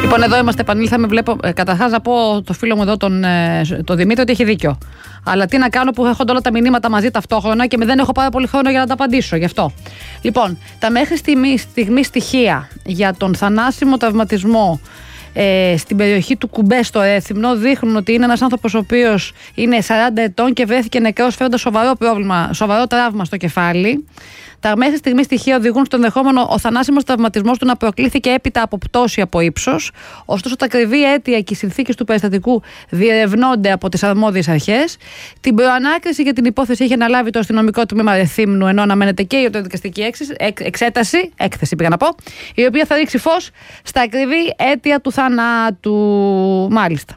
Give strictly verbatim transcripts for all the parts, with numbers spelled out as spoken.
Λοιπόν, εδώ είμαστε, επανήλθαμε. Βλέπω, ε, καταρχάς να πω το φίλο μου εδώ, τον, ε, τον Δημήτρη, ότι έχει δίκιο. Αλλά τι να κάνω που έχονται όλα τα μηνύματα μαζί ταυτόχρονα και δεν έχω πάρα πολύ χρόνο για να τα απαντήσω. Γι' αυτό. Λοιπόν, τα μέχρι στιγμή, στιγμή στοιχεία για τον θανάσιμο τραυματισμό ε, στην περιοχή του Κουμπέ στο Ρέθυμνο δείχνουν ότι είναι ένας άνθρωπος ο οποίος είναι σαράντα ετών και βρέθηκε νεκρός φέροντας σοβαρό πρόβλημα, σοβαρό τραύμα στο κεφάλι. Τα μέχρι στιγμή στοιχεία οδηγούν στο ενδεχόμενο ο θανάσιμος τραυματισμός του να προκλήθηκε έπειτα από πτώση από ίψος. Ωστόσο, τα ακριβή αίτια και οι συνθήκες του περιστατικού διερευνώνται από τις αρμόδιες αρχές. Την προανάκριση για την υπόθεση έχει αναλάβει το αστυνομικό τμήμα Ρεθύμνου, ενώ αναμένεται και η ιατροδικαστική εξέταση, έκθεση πήγα να πω, η οποία θα ρίξει φως στα ακριβή αίτια του θανάτου. Μάλιστα.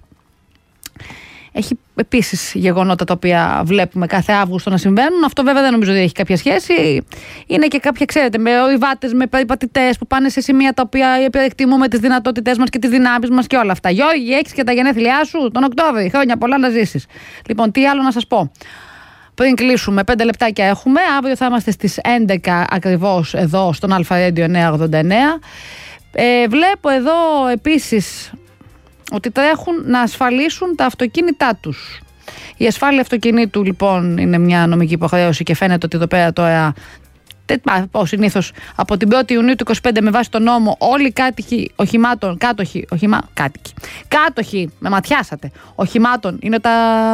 Έχει επίσης γεγονότα τα οποία βλέπουμε κάθε Αύγουστο να συμβαίνουν. Αυτό βέβαια δεν νομίζω ότι έχει κάποια σχέση. Είναι και κάποια, ξέρετε, με ορειβάτες, με περιπατητές που πάνε σε σημεία τα οποία υπερεκτιμούμε τις δυνατότητές μας και τις δυνάμεις μας και όλα αυτά. Γιώργη, έχεις και τα γενέθλιά σου τον Οκτώβρη. Χρόνια πολλά να ζήσεις. Λοιπόν, τι άλλο να σας πω. Πριν κλείσουμε, πέντε λεπτάκια έχουμε. Αύριο θα είμαστε στις έντεκα ακριβώς εδώ στον Αλφα Radio εννιακόσια ογδόντα εννέα. Ε, βλέπω εδώ επίσης ότι τρέχουν να ασφαλίσουν τα αυτοκίνητά τους. Η ασφάλεια αυτοκινήτου λοιπόν είναι μια νομική υποχρέωση και φαίνεται ότι εδώ πέρα τώρα, ως συνήθως, από την πρώτη Ιουνίου του είκοσι πέντε με βάση τον νόμο, όλοι οι κάτοικοι οχημάτων, κάτοχοι, οχημα, κάτοικοι, κάτοχοι, με ματιάσατε, οχημάτων, είναι τα,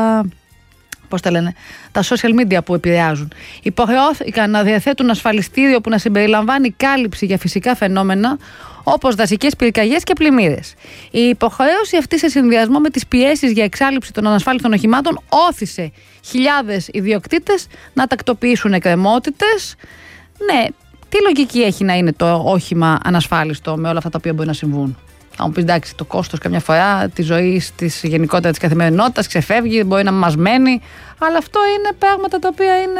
πώς τα λένε, τα social media που επηρεάζουν. Υποχρεώθηκαν να διαθέτουν ασφαλιστήριο που να συμπεριλαμβάνει κάλυψη για φυσικά φαινόμενα, όπως δασικές πυρκαγιές και πλημμύρες. Η υποχρέωση αυτή, σε συνδυασμό με τις πιέσεις για εξάλειψη των ανασφάλιστων οχημάτων, όθησε χιλιάδες ιδιοκτήτες να τακτοποιήσουν εκκρεμότητες. Ναι, τι λογική έχει να είναι το όχημα ανασφάλιστο με όλα αυτά τα οποία μπορεί να συμβούν? Θα μου πεις, εντάξει, το κόστος καμιά φορά τη ζωή τη γενικότερα τη καθημερινότητα ξεφεύγει, μπορεί να μας μένει, αλλά αυτό είναι πράγματα τα οποία είναι.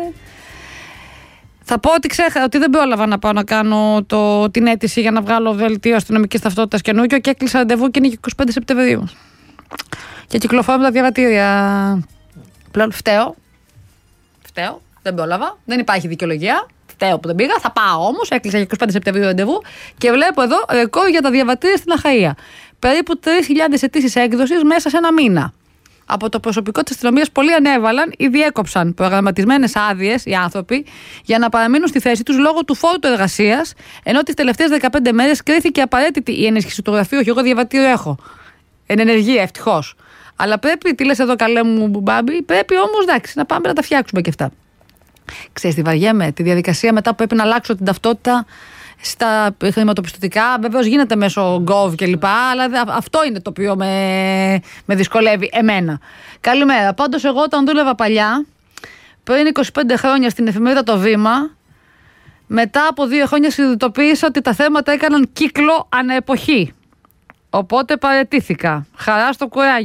Θα πω ότι ξέχασα ότι δεν πρόλαβα να πάω να κάνω το, την αίτηση για να βγάλω δελτίο αστυνομικής ταυτότητας καινούργιο και έκλεισα ραντεβού και είναι και είκοσι πέντε Σεπτεμβρίου. Και κυκλοφορώ με τα διαβατήρια. Πλέον φταίω. Φταίω. Δεν πρόλαβα. Δεν υπάρχει δικαιολογία. Φταίω που δεν πήγα. Θα πάω όμως. Έκλεισα και είκοσι πέντε Σεπτεμβρίου ραντεβού και βλέπω εδώ ρεκόρ για τα διαβατήρια στην Αχαΐα. Περίπου τρεις χιλιάδες αιτήσεις έκδοσης μέσα σε ένα μήνα. Από το προσωπικό της αστυνομίας πολλοί ανέβαλαν ή διέκοψαν προγραμματισμένες άδειες οι άνθρωποι για να παραμείνουν στη θέση τους λόγω του φόρτου εργασίας, ενώ τις τελευταίες δεκαπέντε μέρες κρίθηκε απαραίτητη η ενίσχυση του γραφείου. Όχι, εγώ διαβατήριο έχω. Εν ενεργεία, ευτυχώς. Αλλά πρέπει, τι λες εδώ, καλέ μου μπάμπι, πρέπει όμως, εντάξει, να πάμε να τα φτιάξουμε και αυτά. Ξέρεις τι βαριέμαι, τη διαδικασία μετά που πρέπει να αλλάξω την ταυτότητα στα χρηματοπιστωτικά, βεβαίως γίνεται μέσω Gov και λοιπά, αλλά αυτό είναι το οποίο με, με δυσκολεύει εμένα. Καλημέρα. Πάντως, εγώ όταν δούλευα παλιά, πριν είκοσι πέντε χρόνια στην εφημερίδα Το Βήμα, μετά από δύο χρόνια συνειδητοποίησα ότι τα θέματα έκαναν κύκλο αναεποχή. Οπότε παραιτήθηκα. Χαρά στο κουράγιο.